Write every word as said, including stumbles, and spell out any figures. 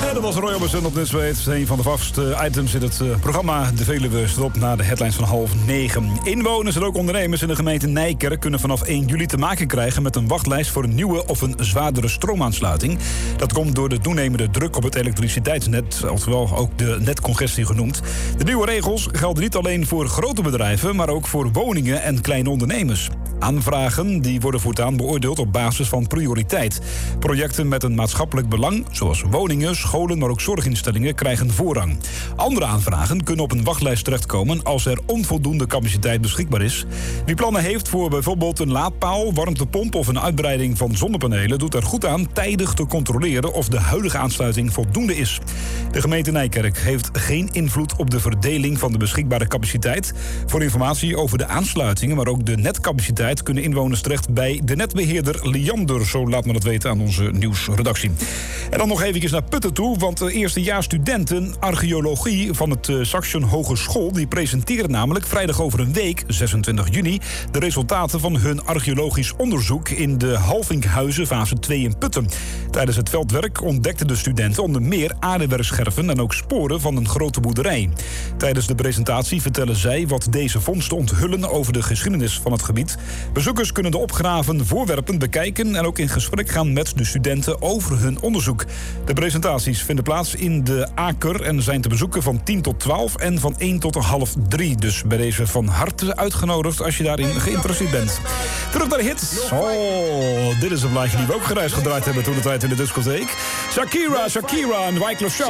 Ja, dat was Roy Orbison op Nieuwsweet. Een van de vaste items in het uh, programma De Veluwe stop na de headlines van half negen. Inwoners en ook ondernemers in de gemeente Nijkerk kunnen vanaf één juli te maken krijgen met een wachtlijst voor een nieuwe of een zwaardere stroomaansluiting. Dat komt door de toenemende druk op het elektriciteitsnet, oftewel ook de netcongestie genoemd. De nieuwe regels gelden niet alleen voor grote bedrijven, maar ook voor woningen en kleine ondernemers. Aanvragen die worden voortaan beoordeeld op basis van prioriteit. Projecten met een maatschappelijk belang, zoals woningen, scholen, maar ook zorginstellingen, krijgen voorrang. Andere aanvragen kunnen op een wachtlijst terechtkomen als er onvoldoende capaciteit beschikbaar is. Wie plannen heeft voor bijvoorbeeld een laadpaal, warmtepomp of een uitbreiding van zonnepanelen, doet er goed aan tijdig te controleren of de huidige aansluiting voldoende is. De gemeente Nijkerk heeft geen invloed op de verdeling van de beschikbare capaciteit. Voor informatie over de aansluitingen, maar ook de netcapaciteit, kunnen inwoners terecht bij de netbeheerder Liander. Zo laat men het weten aan onze nieuwsredactie. En dan nog even naar Putten toe, want de eerstejaarsstudenten archeologie van het uh, Saxion Hogeschool die presenteren namelijk vrijdag over een week, zesentwintig juni, de resultaten van hun archeologisch onderzoek in de Halvinkhuizen fase twee in Putten. Tijdens het veldwerk ontdekten de studenten onder meer aardewerkscherven en ook sporen van een grote boerderij. Tijdens de presentatie vertellen zij wat deze vondsten onthullen over de geschiedenis van het gebied. Bezoekers kunnen de opgegraven voorwerpen bekijken en ook in gesprek gaan met de studenten over hun onderzoek. De presentaties vinden plaats in de Aker en zijn te bezoeken van tien tot twaalf en van één tot half drie. Dus bij deze van harte uitgenodigd als je daarin geïnteresseerd bent. Terug naar de hits. Oh, dit is een plaatje die we ook gereisd gedraaid hebben toen de tijd in de discotheek. Shakira, Shakira en Wyclef Jean.